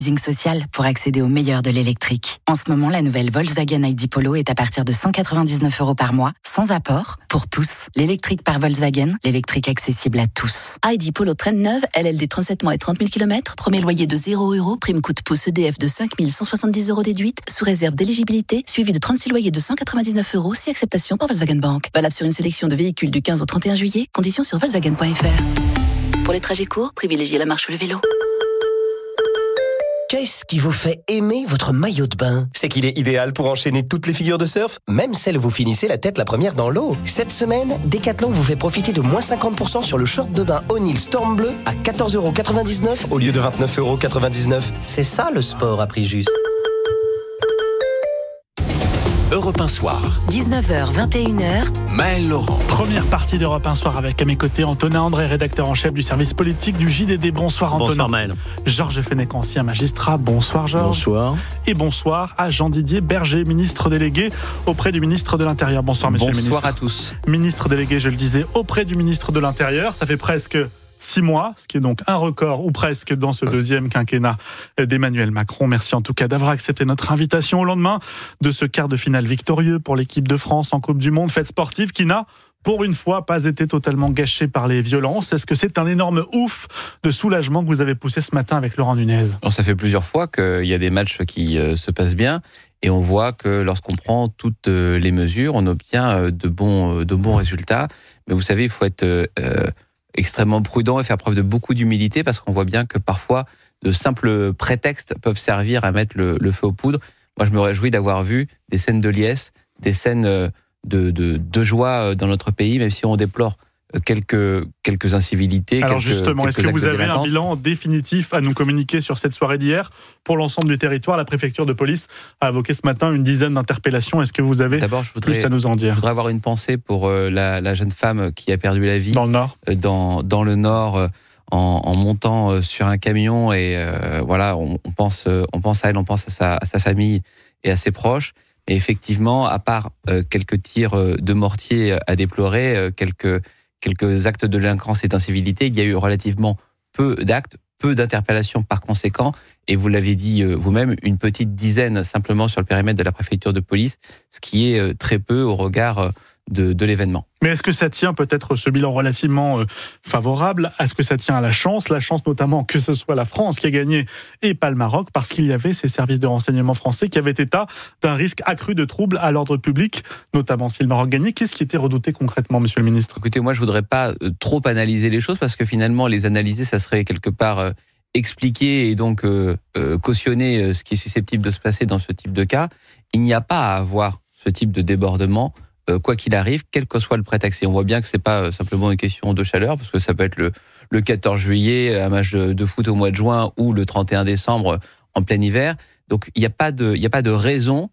Leasing social pour accéder au meilleur de l'électrique. En ce moment, la nouvelle Volkswagen ID Polo est à partir de 199 € par mois, sans apport, pour tous. L'électrique par Volkswagen, l'électrique accessible à tous. ID Polo traîne neuve, LLD 37 mois et 30 000 km, premier loyer de 0 €, prime coup de pouce EDF de 5 170 € déduite, sous réserve d'éligibilité, suivi de 36 loyers de 199 € si acceptation par Volkswagen Bank. Valable sur une sélection de véhicules du 15 au 31 juillet, conditions sur volkswagen.fr. Pour les trajets courts, privilégiez la marche ou le vélo. Qu'est-ce qui vous fait aimer votre maillot de bain ? C'est qu'il est idéal pour enchaîner toutes les figures de surf, même celles où vous finissez la tête la première dans l'eau. Cette semaine, Decathlon vous fait profiter de moins 50% sur le short de bain O'Neill Storm Bleu à 14,99 € au lieu de 29,99 €. C'est ça le sport à prix juste. Europe 1 Soir. 19h, 21h. Maël Laurent. Première partie d'Europe 1 Soir avec à mes côtés Antonin André, rédacteur en chef du service politique du JDD. Bonsoir Antonin. Bonsoir Maël. Georges Fenech, ancien magistrat. Bonsoir Georges. Bonsoir. Et bonsoir à Jean-Didier Berger, ministre délégué auprès du ministre de l'Intérieur. Bonsoir monsieur le ministre. Bonsoir à tous. Ministre délégué, je le disais, auprès du ministre de l'Intérieur. Ça fait presque 6 mois, ce qui est donc un record ou presque dans ce deuxième quinquennat d'Emmanuel Macron. Merci en tout cas d'avoir accepté notre invitation au lendemain de ce quart de finale victorieux pour l'équipe de France en Coupe du Monde, fête sportive qui n'a pour une fois pas été totalement gâchée par les violences. Est-ce que c'est un énorme ouf de soulagement que vous avez poussé ce matin avec Laurent Nunez ? Alors, ça fait plusieurs fois qu'il y a des matchs qui se passent bien et on voit que lorsqu'on prend toutes les mesures, on obtient de bons résultats. Mais vous savez, il faut être extrêmement prudent et faire preuve de beaucoup d'humilité parce qu'on voit bien que parfois de simples prétextes peuvent servir à mettre le feu aux poudres. Moi, je me réjouis d'avoir vu des scènes de liesse, des scènes de joie dans notre pays, même si on déplore quelques incivilités. Alors justement, est-ce que vous avez un bilan définitif à nous communiquer sur cette soirée d'hier pour l'ensemble du territoire ? La préfecture de police a évoqué ce matin une dizaine d'interpellations. Est-ce que vous avez plus à nous en dire ? Je voudrais avoir une pensée pour la jeune femme qui a perdu la vie dans le Nord, dans le Nord en montant sur un camion et voilà, on pense à elle, on pense à sa famille et à ses proches. Et effectivement, à part quelques tirs de mortier à déplorer, quelques actes de délinquance et d'incivilité, il y a eu relativement peu d'actes, peu d'interpellations par conséquent, et vous l'avez dit vous-même, une petite dizaine simplement sur le périmètre de la préfecture de police, ce qui est très peu au regard de l'événement. Mais est-ce que ça tient peut-être ce bilan relativement favorable ? Est-ce que ça tient à la chance notamment que ce soit la France qui a gagné et pas le Maroc, parce qu'il y avait ces services de renseignement français qui avaient état d'un risque accru de troubles à l'ordre public, notamment si le Maroc gagnait. Qu'est-ce qui était redouté concrètement, monsieur le ministre ? Écoutez, moi je voudrais pas trop analyser les choses, parce que finalement les analyser, ça serait quelque part expliquer et donc cautionner ce qui est susceptible de se passer dans ce type de cas. Il n'y a pas à avoir ce type de débordement, quoi qu'il arrive, quel que soit le prétexte. Et on voit bien que c'est pas simplement une question de chaleur, parce que ça peut être le 14 juillet, un match de foot au mois de juin, ou le 31 décembre en plein hiver. Donc il n'y a pas de raison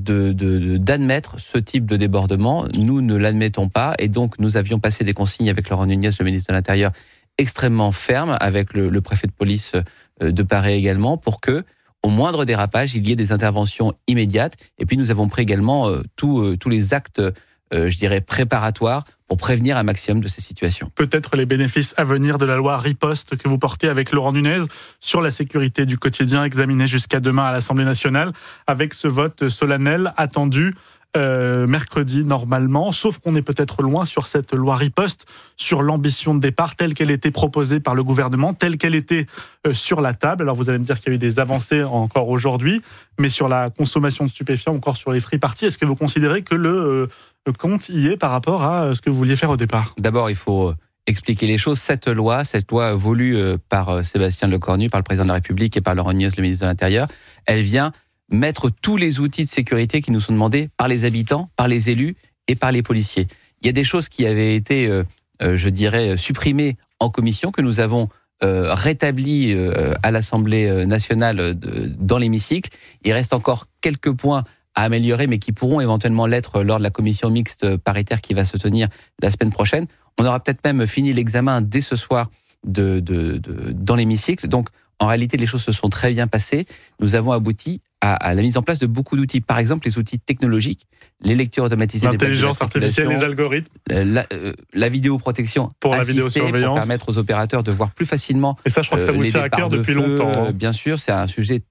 d'admettre ce type de débordement. Nous ne l'admettons pas, et donc nous avions passé des consignes avec Laurent Nunez, le ministre de l'Intérieur, extrêmement fermes, avec le préfet de police de Paris également, pour que au moindre dérapage, il y ait des interventions immédiates. Et puis nous avons pris également tous les actes, je dirais, préparatoires pour prévenir un maximum de ces situations. Peut-être les bénéfices à venir de la loi Riposte que vous portez avec Laurent Nunez sur la sécurité du quotidien, examinée jusqu'à demain à l'Assemblée nationale, avec ce vote solennel attendu mercredi normalement, sauf qu'on est peut-être loin sur cette loi Riposte, sur l'ambition de départ telle qu'elle était proposée par le gouvernement, telle qu'elle était sur la table. Alors vous allez me dire qu'il y a eu des avancées encore aujourd'hui, mais sur la consommation de stupéfiants, encore sur les free parties, est-ce que vous considérez que le compte y est par rapport à ce que vous vouliez faire au départ ? D'abord, il faut expliquer les choses. Cette loi voulue par Sébastien Lecornu, par le président de la République, et par Laurent Nunez, le ministre de l'Intérieur, elle vient mettre tous les outils de sécurité qui nous sont demandés par les habitants, par les élus et par les policiers. Il y a des choses qui avaient été, je dirais, supprimées en commission, que nous avons rétablies à l'Assemblée nationale dans l'hémicycle. Il reste encore quelques points à améliorer, mais qui pourront éventuellement l'être lors de la commission mixte paritaire qui va se tenir la semaine prochaine. On aura peut-être même fini l'examen dès ce soir dans l'hémicycle. Donc, en réalité, les choses se sont très bien passées. Nous avons abouti à la mise en place de beaucoup d'outils. Par exemple, les outils technologiques, les lectures automatisées des plaques l'intelligence artificielle, les algorithmes, la vidéoprotection pour la vidéosurveillance, pour permettre aux opérateurs de voir plus facilement. Et ça, je crois que ça vous tient à cœur depuis longtemps. Bien sûr, c'est un sujet